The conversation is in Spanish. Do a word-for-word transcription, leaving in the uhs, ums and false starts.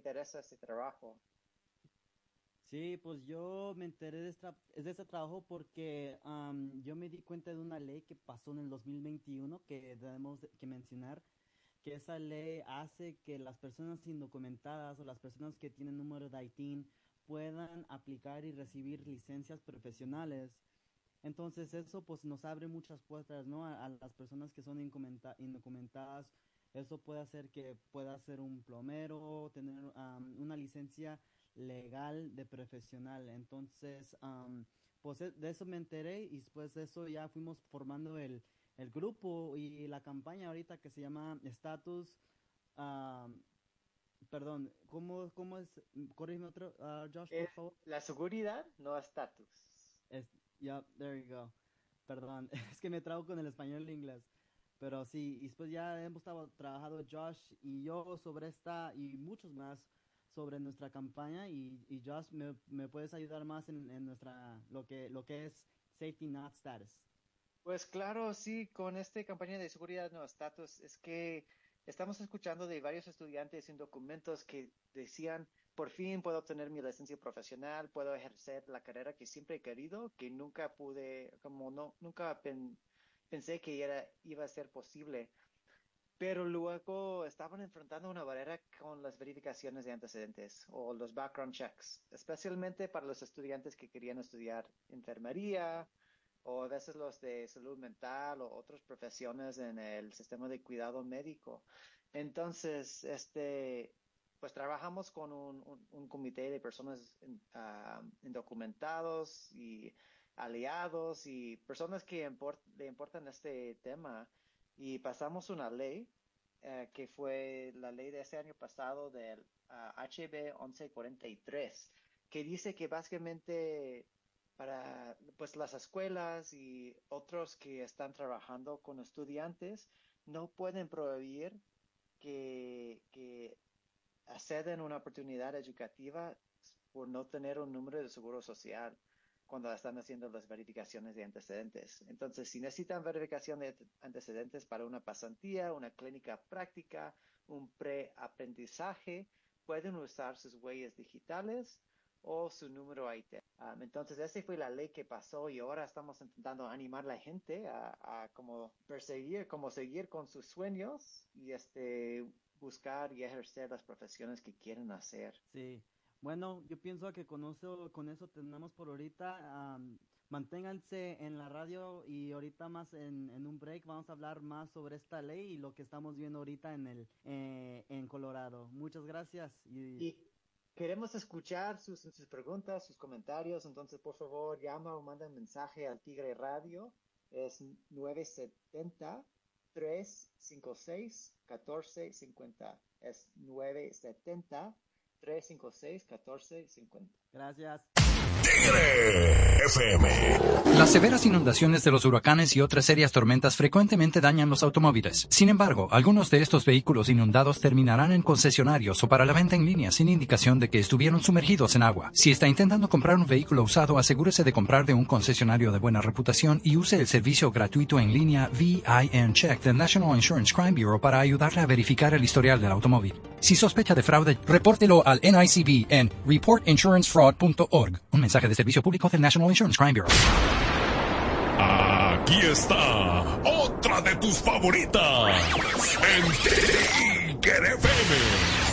interesa este trabajo? Sí, pues yo me enteré de, esta, de este trabajo porque am, yo me di cuenta de una ley que pasó en el dos mil veintiuno que debemos de- que mencionar, que esa ley hace que las personas indocumentadas o las personas que tienen número de I T I N puedan aplicar y recibir licencias profesionales. Entonces eso pues nos abre muchas puertas, ¿no? A, a las personas que son incomenta- indocumentadas. Eso puede hacer que pueda ser un plomero, tener am, una licencia legal de profesional. Entonces, am, pues e- de eso me enteré y después de eso ya fuimos formando el, el grupo y la campaña ahorita que se llama Status. am, Perdón, ¿cómo, cómo es? Corrígeme otro, ah, Josh, por Es favor. la seguridad, no estatus. Es, yeah, there you go. Perdón, es que me trago con el español y el inglés. Pero sí, y después ya hemos estado trabajando Josh y yo sobre esta y muchos más sobre nuestra campaña y, y Josh, me, me puedes ayudar más en, en nuestra, lo que, lo que es Safety Not Status. Pues claro, sí, con esta campaña de seguridad no estatus, es que estamos escuchando de varios estudiantes sin documentos que decían, por fin puedo obtener mi licencia profesional, puedo ejercer la carrera que siempre he querido, que nunca pude, como no, nunca pen- pensé que era, iba a ser posible. Pero luego estaban enfrentando una barrera con las verificaciones de antecedentes o los background checks, especialmente para los estudiantes que querían estudiar enfermería o a veces los de salud mental o otras profesiones en el sistema de cuidado médico. Entonces, este, pues trabajamos con un, un, un comité de personas uh, indocumentados y aliados y personas que import, le importan este tema y pasamos una ley eh, que fue la ley de ese año pasado del uh, H B once cuarenta y tres, que dice que básicamente para pues las escuelas y otros que están trabajando con estudiantes no pueden prohibir que, que acceden a una oportunidad educativa por no tener un número de seguro social cuando están haciendo las verificaciones de antecedentes. Entonces, si necesitan verificación de antecedentes para una pasantía, una clínica práctica, un preaprendizaje, pueden usar sus huellas digitales o su número I T. Um, entonces, esa fue la ley que pasó y ahora estamos intentando animar a la gente a, a como perseguir, como seguir con sus sueños y este buscar y ejercer las profesiones que quieren hacer. Sí, bueno, yo pienso que con eso, con eso tenemos por ahorita. Am, manténganse en la radio y ahorita más en, en un break vamos a hablar más sobre esta ley y lo que estamos viendo ahorita en el eh, en Colorado. Muchas gracias y Y queremos escuchar sus, sus preguntas, sus comentarios, entonces por favor llama o manda un mensaje al Tigre Radio. Es nueve siete cero, tres cinco seis, uno cuatro cinco cero. Es nueve siete cero, tres cinco seis, uno cuatro cinco cero. gracias. Tigre F M. Las severas inundaciones de los huracanes y otras serias tormentas frecuentemente dañan los automóviles. Sin embargo, algunos de estos vehículos inundados terminarán en concesionarios o para la venta en línea sin indicación de que estuvieron sumergidos en agua. Si está intentando comprar un vehículo usado, asegúrese de comprar de un concesionario de buena reputación y use el servicio gratuito en línea V I N Check del National Insurance Crime Bureau para ayudarle a verificar el historial del automóvil. Si sospecha de fraude, repórtelo al N I C B en report insurance fraud punto org. Un mensaje de servicio público del National Insurance Crime Bureau. Aquí está otra de tus favoritas en Tigre F M.